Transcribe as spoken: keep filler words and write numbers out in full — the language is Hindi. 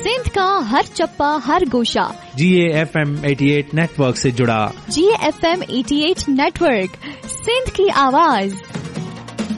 सिंध का हर चप्पा हर गोशा जी ए एफ एम अठासी नेटवर्क से जुड़ा। जी ए एफ एम अठासी नेटवर्क, सिंध की आवाज।